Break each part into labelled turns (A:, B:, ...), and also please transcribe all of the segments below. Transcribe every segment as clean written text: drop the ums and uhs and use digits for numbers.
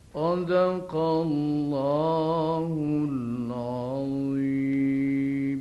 A: صدق الله العظيم.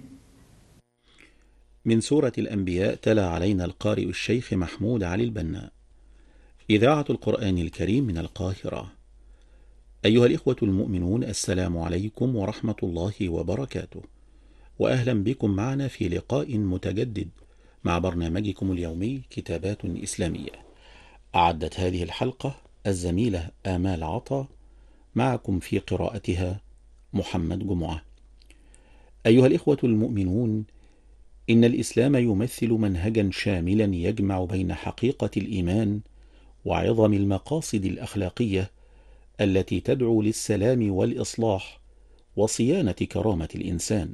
B: من سورة الأنبياء تلا علينا القارئ الشيخ محمود علي البنا. إذاعة القرآن الكريم من القاهرة. أيها الإخوة المؤمنون، السلام عليكم ورحمة الله وبركاته، وأهلا بكم معنا في لقاء متجدد مع برنامجكم اليومي كتابات إسلامية. أعدت هذه الحلقة الزميلة آمال عطا، معكم في قراءتها محمد جمعة. أيها الإخوة المؤمنون، إن الإسلام يمثل منهجا شاملا يجمع بين حقيقة الإيمان وعظم المقاصد الأخلاقية التي تدعو للسلام والإصلاح وصيانة كرامة الإنسان،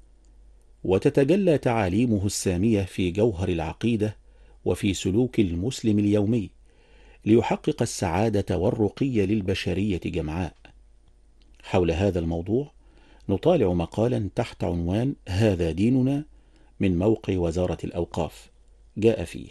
B: وتتجلى تعاليمه السامية في جوهر العقيدة وفي سلوك المسلم اليومي ليحقق السعادة والرقي للبشرية جمعاء. حول هذا الموضوع نطالع مقالا تحت عنوان هذا ديننا من موقع وزارة الأوقاف. جاء فيه: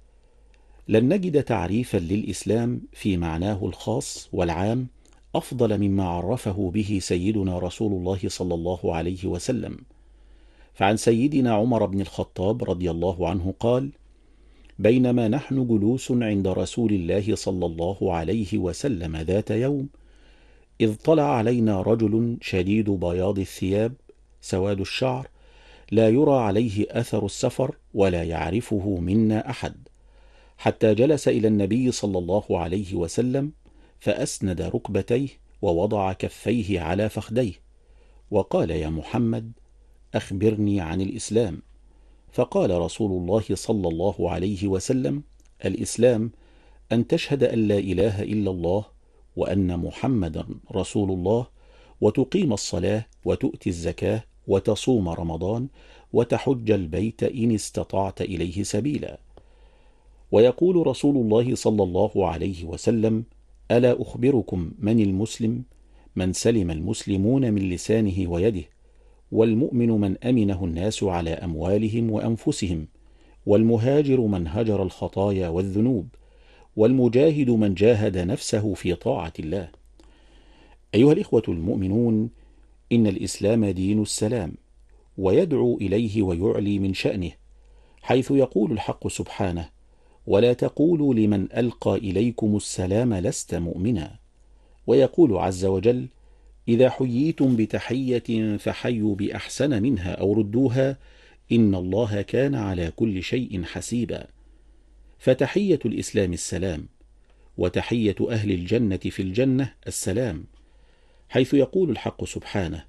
B: لن نجد تعريفا للإسلام في معناه الخاص والعام أفضل مما عرفه به سيدنا رسول الله صلى الله عليه وسلم. فعن سيدنا عمر بن الخطاب رضي الله عنه قال: بينما نحن جلوس عند رسول الله صلى الله عليه وسلم ذات يوم، إذ طلع علينا رجل شديد بياض الثياب سواد الشعر، لا يرى عليه أثر السفر ولا يعرفه منا أحد، حتى جلس إلى النبي صلى الله عليه وسلم فأسند ركبتيه ووضع كفيه على فخديه وقال: يا محمد، أخبرني عن الإسلام. فقال رسول الله صلى الله عليه وسلم: الإسلام أن تشهد أن لا إله إلا الله وأن محمدا رسول الله، وتقيم الصلاة وتؤتي الزكاة وتصوم رمضان وتحج البيت إن استطعت إليه سبيلا. ويقول رسول الله صلى الله عليه وسلم: ألا أخبركم من المسلم؟ من سلم المسلمون من لسانه ويده، والمؤمن من أمنه الناس على أموالهم وأنفسهم، والمهاجر من هجر الخطايا والذنوب، والمجاهد من جاهد نفسه في طاعة الله. أيها الإخوة المؤمنون، إن الإسلام دين السلام، ويدعو إليه ويعلي من شأنه، حيث يقول الحق سبحانه: ولا تقولوا لمن ألقى إليكم السلام لست مؤمنا. ويقول عز وجل: إذا حييتم بتحية فحيوا بأحسن منها أو ردوها إن الله كان على كل شيء حسيبا. فتحية الإسلام السلام، وتحية أهل الجنة في الجنة السلام، حيث يقول الحق سبحانه: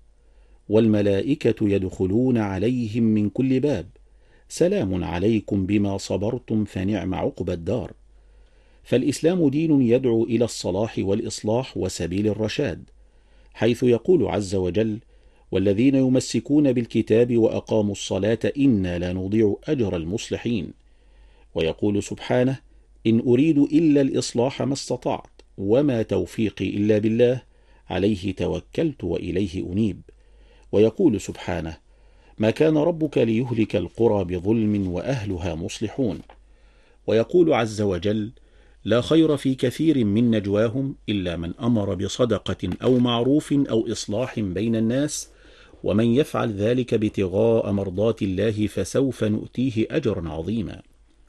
B: والملائكة يدخلون عليهم من كل باب سلام عليكم بما صبرتم فنعم عقبى الدار. فالإسلام دين يدعو إلى الصلاح والإصلاح وسبيل الرشاد، حيث يقول عز وجل: والذين يمسكون بالكتاب وأقاموا الصلاة إنا لا نضيع أجر المصلحين. ويقول سبحانه: إن أريد إلا الإصلاح ما استطعت وما توفيقي إلا بالله عليه توكلت وإليه أنيب. ويقول سبحانه: ما كان ربك ليهلك القرى بظلم وأهلها مصلحون. ويقول عز وجل: لا خير في كثير من نجواهم إلا من أمر بصدقة أو معروف أو إصلاح بين الناس، ومن يفعل ذلك ابتغاء مرضات الله فسوف نؤتيه أجرا عظيما.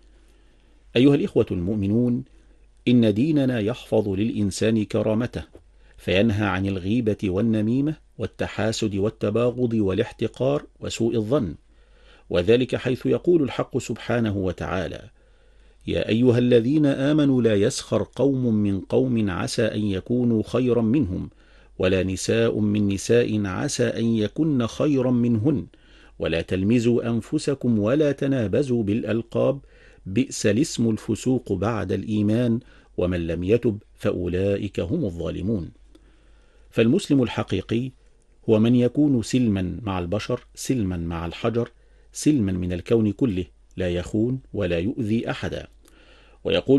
B: أيها الإخوة المؤمنون، إن ديننا يحفظ للإنسان كرامته، فينهى عن الغيبة والنميمة والتحاسد والتباغض والاحتقار وسوء الظن، وذلك حيث يقول الحق سبحانه وتعالى: يا أيها الذين آمنوا لا يسخر قوم من قوم عسى أن يكونوا خيرا منهم، ولا نساء من نساء عسى أن يكن خيرا منهن، ولا تلمزوا أنفسكم ولا تنابزوا بالألقاب، بئس الاسم الفسوق بعد الإيمان، ومن لم يتب فأولئك هم الظالمون. فالمسلم الحقيقي هو من يكون سلما مع البشر، سلما مع الحجر، سلما من الكون كله، لا يخون ولا يؤذي أحدا. ويقول